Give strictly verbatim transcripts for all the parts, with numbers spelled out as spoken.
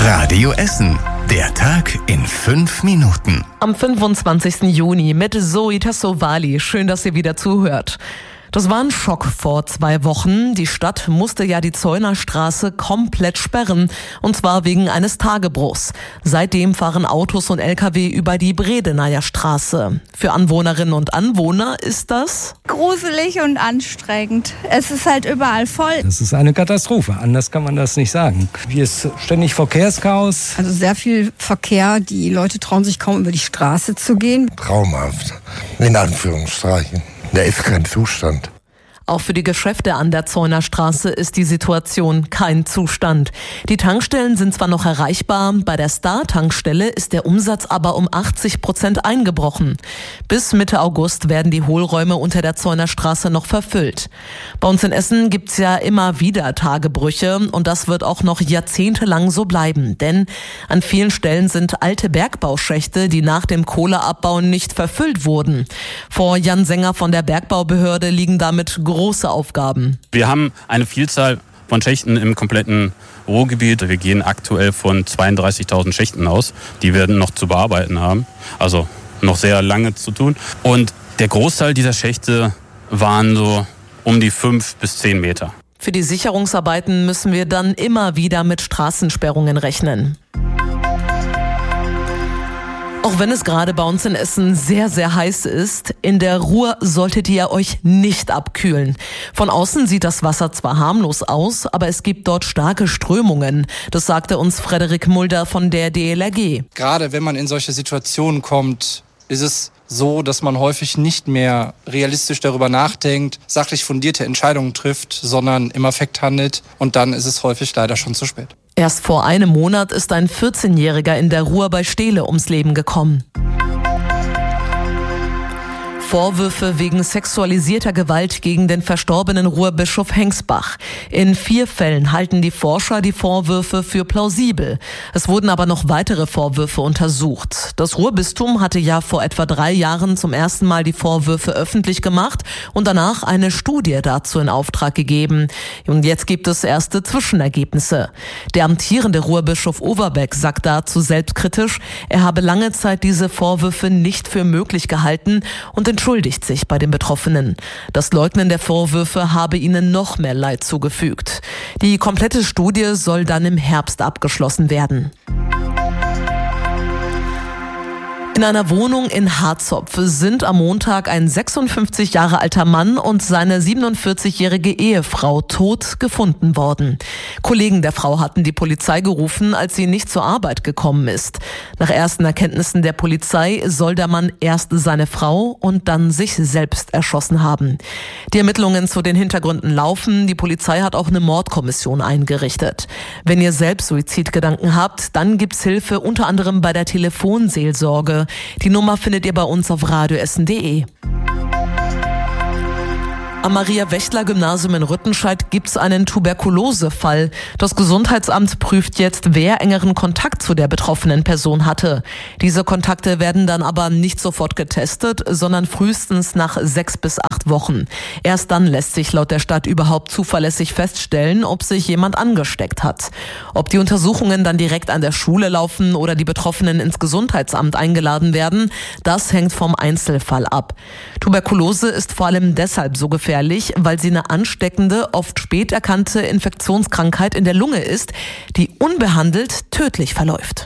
Radio Essen. Der Tag in fünf Minuten. Am fünfundzwanzigsten Juni mit Zoe Tassovali. Schön, dass ihr wieder zuhört. Das war ein Schock vor zwei Wochen. Die Stadt musste ja die Zeunerstraße komplett sperren, und zwar wegen eines Tagebruchs. Seitdem fahren Autos und L K W über die Bredenayer Straße. Für Anwohnerinnen und Anwohner ist das gruselig und anstrengend. Es ist halt überall voll. Das ist eine Katastrophe, anders kann man das nicht sagen. Hier ist ständig Verkehrschaos. Also sehr viel Verkehr, die Leute trauen sich kaum über die Straße zu gehen. Traumhaft, in Anführungszeichen. Da ist kein Zustand. Auch für die Geschäfte an der Zeunerstraße ist die Situation kein Zustand. Die Tankstellen sind zwar noch erreichbar, bei der Star-Tankstelle ist der Umsatz aber um achtzig Prozent eingebrochen. Bis Mitte August werden die Hohlräume unter der Zeunerstraße noch verfüllt. Bei uns in Essen gibt's ja immer wieder Tagebrüche, und das wird auch noch jahrzehntelang so bleiben. Denn an vielen Stellen sind alte Bergbauschächte, die nach dem Kohleabbau nicht verfüllt wurden. Vor Jan Sänger von der Bergbaubehörde liegen damit große Aufgaben. Wir haben eine Vielzahl von Schächten im kompletten Ruhrgebiet. Wir gehen aktuell von zweiunddreißigtausend Schächten aus. Die werden noch zu bearbeiten haben. Also noch sehr lange zu tun. Und der Großteil dieser Schächte waren so um die fünf bis zehn Meter. Für die Sicherungsarbeiten müssen wir dann immer wieder mit Straßensperrungen rechnen. Auch wenn es gerade bei uns in Essen sehr, sehr heiß ist, in der Ruhr solltet ihr euch nicht abkühlen. Von außen sieht das Wasser zwar harmlos aus, aber es gibt dort starke Strömungen. Das sagte uns Frederik Mulder von der D L R G. Gerade wenn man in solche Situationen kommt, ist es so, dass man häufig nicht mehr realistisch darüber nachdenkt, sachlich fundierte Entscheidungen trifft, sondern im Affekt handelt, und dann ist es häufig leider schon zu spät. Erst vor einem Monat ist ein vierzehnjähriger in der Ruhr bei Stehle ums Leben gekommen. Vorwürfe wegen sexualisierter Gewalt gegen den verstorbenen Ruhrbischof Hengsbach. In vier Fällen halten die Forscher die Vorwürfe für plausibel. Es wurden aber noch weitere Vorwürfe untersucht. Das Ruhrbistum hatte ja vor etwa drei Jahren zum ersten Mal die Vorwürfe öffentlich gemacht und danach eine Studie dazu in Auftrag gegeben. Und jetzt gibt es erste Zwischenergebnisse. Der amtierende Ruhrbischof Overbeck sagt dazu selbstkritisch, er habe lange Zeit diese Vorwürfe nicht für möglich gehalten und entschuldigt sich bei den Betroffenen. Das Leugnen der Vorwürfe habe ihnen noch mehr Leid zugefügt. Die komplette Studie soll dann im Herbst abgeschlossen werden. In einer Wohnung in Harzopf sind am Montag ein sechsundfünfzig Jahre alter Mann und seine siebenundvierzigjährige Ehefrau tot gefunden worden. Kollegen der Frau hatten die Polizei gerufen, als sie nicht zur Arbeit gekommen ist. Nach ersten Erkenntnissen der Polizei soll der Mann erst seine Frau und dann sich selbst erschossen haben. Die Ermittlungen zu den Hintergründen laufen. Die Polizei hat auch eine Mordkommission eingerichtet. Wenn ihr selbst Suizidgedanken habt, dann gibt's Hilfe unter anderem bei der Telefonseelsorge. Die Nummer findet ihr bei uns auf radioessen punkt de. Am Maria-Wächtler-Gymnasium in Rüttenscheid gibt's einen Tuberkulosefall. Das Gesundheitsamt prüft jetzt, wer engeren Kontakt zu der betroffenen Person hatte. Diese Kontakte werden dann aber nicht sofort getestet, sondern frühestens nach sechs bis acht Wochen. Erst dann lässt sich laut der Stadt überhaupt zuverlässig feststellen, ob sich jemand angesteckt hat. Ob die Untersuchungen dann direkt an der Schule laufen oder die Betroffenen ins Gesundheitsamt eingeladen werden, das hängt vom Einzelfall ab. Tuberkulose ist vor allem deshalb so gefährlich, weil sie eine ansteckende, oft spät erkannte Infektionskrankheit in der Lunge ist, die unbehandelt tödlich verläuft.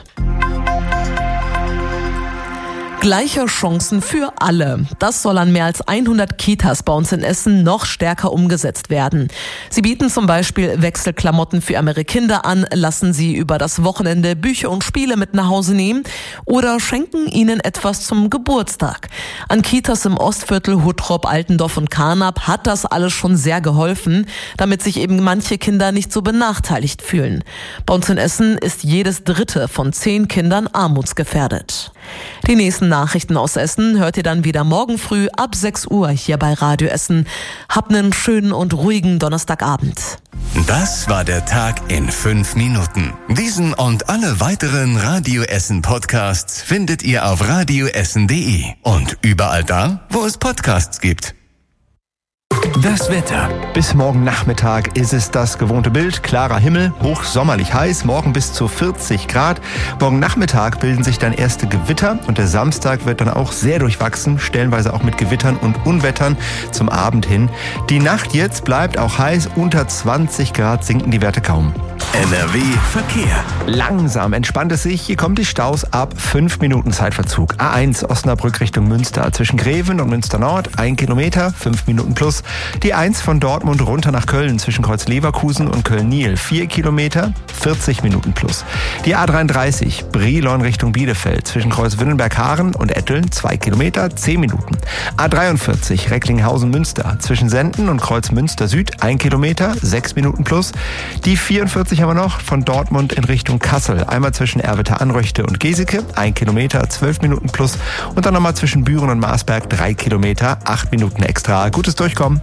Gleiche Chancen für alle. Das soll an mehr als hundert Kitas bei uns in Essen noch stärker umgesetzt werden. Sie bieten zum Beispiel Wechselklamotten für ärmere Kinder an, lassen sie über das Wochenende Bücher und Spiele mit nach Hause nehmen oder schenken ihnen etwas zum Geburtstag. An Kitas im Ostviertel, Huttrop, Altendorf und Karnap hat das alles schon sehr geholfen, damit sich eben manche Kinder nicht so benachteiligt fühlen. Bei uns in Essen ist jedes dritte von zehn Kindern armutsgefährdet. Die nächsten Nachrichten aus Essen hört ihr dann wieder morgen früh ab sechs Uhr hier bei Radio Essen. Habt einen schönen und ruhigen Donnerstagabend. Das war der Tag in fünf Minuten. Diesen und alle weiteren Radio Essen Podcasts findet ihr auf radioessen punkt de und überall da, wo es Podcasts gibt. Das Wetter. Bis morgen Nachmittag ist es das gewohnte Bild. Klarer Himmel, hochsommerlich heiß, morgen bis zu vierzig Grad. Morgen Nachmittag bilden sich dann erste Gewitter und der Samstag wird dann auch sehr durchwachsen, stellenweise auch mit Gewittern und Unwettern zum Abend hin. Die Nacht jetzt bleibt auch heiß, unter zwanzig Grad sinken die Werte kaum. N R W Verkehr. Langsam entspannt es sich. Hier kommen die Staus ab fünf Minuten Zeitverzug. A eins Osnabrück Richtung Münster. Zwischen Greven und Münster Nord ein Kilometer, fünf Minuten plus. Die eins von Dortmund runter nach Köln zwischen Kreuz Leverkusen und Köln-Niel. vier Kilometer, vierzig Minuten plus. Die A dreiunddreißig Brilon Richtung Bielefeld. Zwischen Kreuz Wünnenberg-Haaren und Etteln. zwei Kilometer, zehn Minuten. A dreiundvierzig Recklinghausen-Münster. Zwischen Senden und Kreuz Münster Süd. ein Kilometer, sechs Minuten plus. Die vierundvierzig haben wir noch von Dortmund in Richtung Kassel. Einmal zwischen Erwitte-Anröchte und Geseke, ein Kilometer, zwölf Minuten plus. Und dann nochmal zwischen Büren und Marsberg, drei Kilometer, acht Minuten extra. Gutes Durchkommen.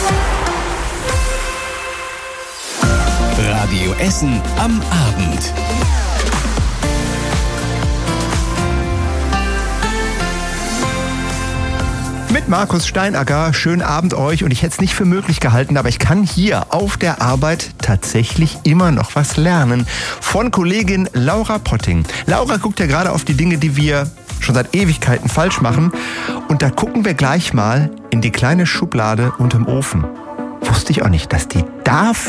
Radio Essen am Abend. Mit Markus Steinacker, schönen Abend euch, und ich hätte es nicht für möglich gehalten, aber ich kann hier auf der Arbeit tatsächlich immer noch was lernen. Von Kollegin Laura Potting. Laura guckt ja gerade auf die Dinge, die wir schon seit Ewigkeiten falsch machen, und da gucken wir gleich mal in die kleine Schublade unterm Ofen. Wusste ich auch nicht, dass die dafür